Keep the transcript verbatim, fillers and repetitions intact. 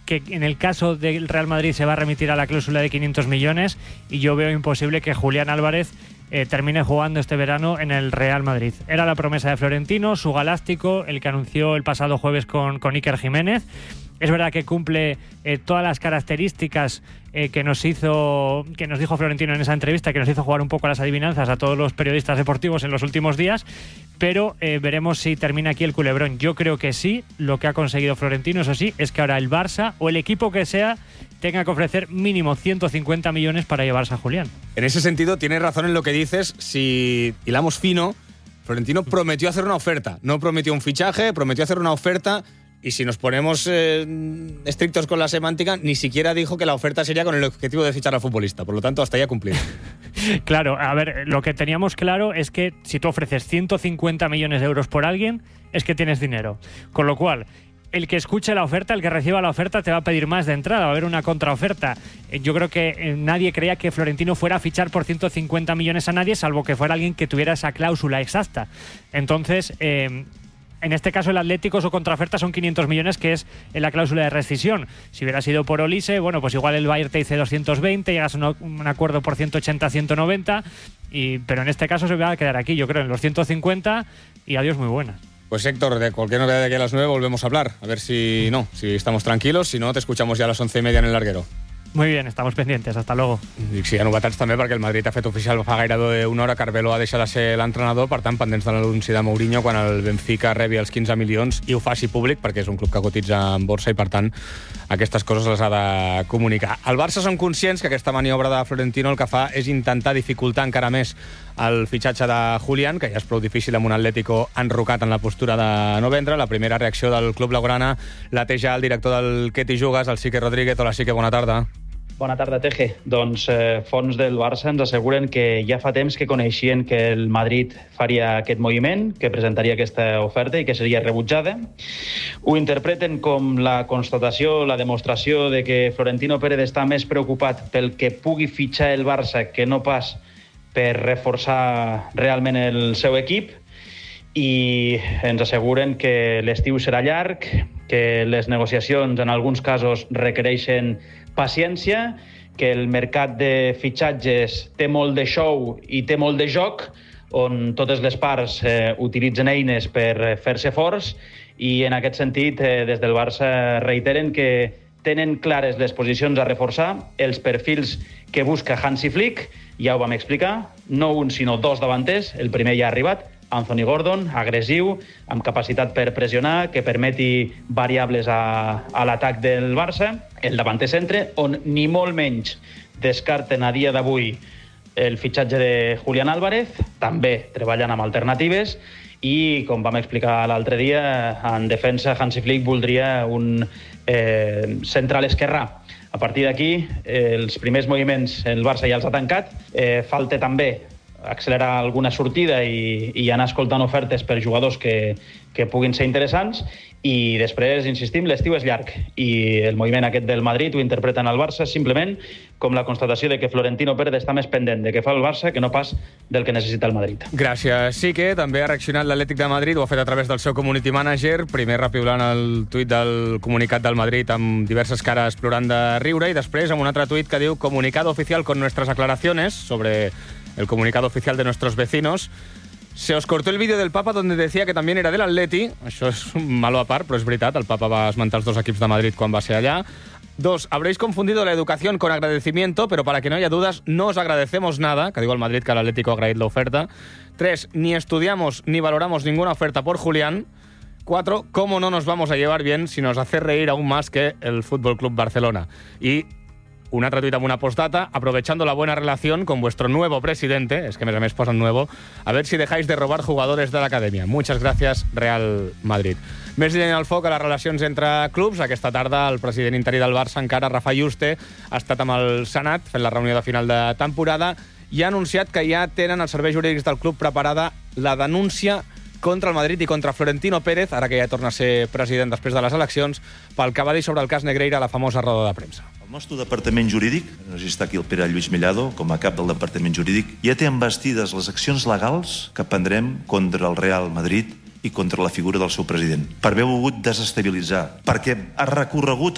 que en el caso del Real Madrid se va a remitir a la cláusula de quinientos millones y yo veo imposible que Julián Álvarez eh, termine jugando este verano en el Real Madrid. Era la promesa de Florentino, su galáctico, el que anunció el pasado jueves con, con Iker Jiménez. Es verdad que cumple eh, todas las características eh, que nos hizo, que nos dijo Florentino en esa entrevista, que nos hizo jugar un poco a las adivinanzas a todos los periodistas deportivos en los últimos días, pero eh, veremos si termina aquí el culebrón. Yo creo que sí. Lo que ha conseguido Florentino, eso sí, es que ahora el Barça o el equipo que sea tenga que ofrecer mínimo ciento cincuenta millones para llevarse a Julián. En ese sentido, tienes razón en lo que dices. Si hilamos fino, Florentino prometió hacer una oferta. No prometió un fichaje, prometió hacer una oferta. Y si nos ponemos eh, estrictos con la semántica, ni siquiera dijo que la oferta sería con el objetivo de fichar al futbolista. Por lo tanto, hasta ya cumplido. Claro, a ver, lo que teníamos claro es que si tú ofreces ciento cincuenta millones de euros por alguien, es que tienes dinero. Con lo cual, el que escuche la oferta, el que reciba la oferta, te va a pedir más de entrada, va a haber una contraoferta. Yo creo que nadie creía que Florentino fuera a fichar por ciento cincuenta millones a nadie, salvo que fuera alguien que tuviera esa cláusula exacta. Entonces... Eh, En este caso el Atlético, su contraoferta son quinientos millones, que es la cláusula de rescisión. Si hubiera sido por Olise, bueno, pues igual el Bayern te dice doscientos veinte, llegas a un acuerdo por ciento ochenta, ciento noventa, y, pero en este caso se va a quedar aquí, yo creo, en los ciento cincuenta y adiós muy buenas. Pues Héctor, de cualquier novedad de aquí a las nueve volvemos a hablar. A ver si no, si estamos tranquilos, si no te escuchamos ya a las once y media en el larguero. Muy bien, estamos pendientes, hasta luego. I si hi ha novetats també, perquè el Madrid ha fet oficial fa gairebé una hora que Arbeloa deixa de ser l'entrenador, per tant, pendents de l'anunci de Mourinho quan el Benfica rebi els quinze milions i ho faci públic, perquè és un club que cotitza en borsa i, per tant, aquestes coses les ha de comunicar. El Barça són conscients que aquesta maniobra de Florentino el que fa és intentar dificultar encara més el fitxatge de Julián, que ja és prou difícil amb un Atlético enrocat en la postura de no vendre. La primera reacció del club blaugrana la té ja el director del Què t'hi jugues, el Sique Rodríguez. Hola, Sique, bona tarda. Bona tarda, Teje. Doncs eh, fons del Barça ens asseguren que ja fa temps que coneixien que el Madrid faria aquest moviment, que presentaria aquesta oferta i que seria rebutjada. Ho interpreten com la constatació, la demostració de que Florentino Pérez està més preocupat pel que pugui fitxar el Barça que no pas per reforçar realment el seu equip, i ens asseguren que l'estiu serà llarg, que les negociacions en alguns casos requereixen paciència, que el mercat de fitxatges té molt de show i té molt de joc, on totes les parts eh, utilitzen eines per fer-se forts, i en aquest sentit eh, des del Barça reiteren que tenen clares les posicions a reforçar, els perfils que busca Hansi Flick, ja ho vam explicar, no un sinó dos davanters, el primer ja ha arribat, Anthony Gordon, agressiu, amb capacitat per pressionar, que permeti variables a, a l'atac del Barça, el davanter centre, on ni molt menys descarten a dia d'avui el fitxatge de Julián Álvarez, també treballant amb alternatives, i, com vam explicar l'altre dia, en defensa Hansi Flick voldria un eh, central esquerrà. A partir d'aquí, eh, els primers moviments el Barça ja els ha tancat. Eh, falta també accelerar alguna sortida i, i anar escoltant ofertes per jugadors que, que puguin ser interessants, i després, insistim, l'estiu és llarg i el moviment aquest del Madrid ho interpreten al Barça simplement com la constatació de que Florentino Pérez està més pendent de què fa el Barça que no pas del que necessita el Madrid. Gràcies, Sique. També ha reaccionat l'Atlètic de Madrid, ho ha fet a través del seu community manager, primer repiulant el tuit del comunicat del Madrid amb diverses cares plorant de riure, i després amb un altre tuit que diu comunicado oficial con nuestras aclaraciones sobre el comunicado oficial de nuestros vecinos. Se os cortó el vídeo del Papa donde decía que también era del Atleti. Això és un malo a part, però és veritat. El Papa va esmentar els dos equips de Madrid quan va ser allà. Dos, habréis confundido la educación con agradecimiento, pero para que no haya dudas, no os agradecemos nada, que digo al Madrid que al Atlético ha agradecido la oferta. Tres, ni estudiamos ni valoramos ninguna oferta por Julián. Cuatro, ¿cómo no nos vamos a llevar bien si nos hace reír aún más que el Fútbol Club Barcelona? Y un altre tuit amb una postdata, aprovechando la buena relación con vuestro nuevo presidente, es que mes a mes posan nuevo, a ver si dejáis de robar jugadores de la academia. Muchas gracias, Real Madrid. Més llenya al foc a les relacions entre clubs. Aquesta tarda el president interí del Barça, encara, Rafa Yuste, ha estat amb el Senat fent la reunió de final de temporada i ha anunciat que ja tenen els serveis jurídics del club preparada la denúncia contra el Madrid i contra Florentino Pérez, ara que ja torna a ser president després de les eleccions, pel que va dir sobre el cas Negreira a la famosa roda de premsa. El nostre departament jurídic, no sé si està aquí el Pere Lluís Mellado, com a cap del departament jurídic, ja té envestides les accions legals que prendrem contra el Real Madrid i contra la figura del seu president, per haver volgut desestabilitzar, perquè ha recorregut